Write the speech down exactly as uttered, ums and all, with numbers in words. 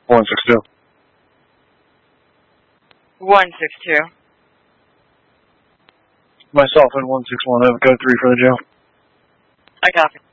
one six two. one six two. Myself and one six one, I have code three for the jail. I copy.